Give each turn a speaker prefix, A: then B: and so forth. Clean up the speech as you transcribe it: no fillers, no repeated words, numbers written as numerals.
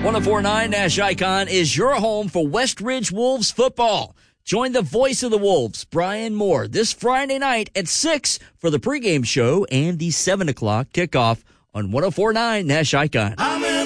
A: 1049 Nash Icon is your home for West Ridge Wolves football. Join the voice of the Wolves, Brian Moore, this Friday night at 6 for the pregame show and the 7 o'clock kickoff on 1049 Nash Icon.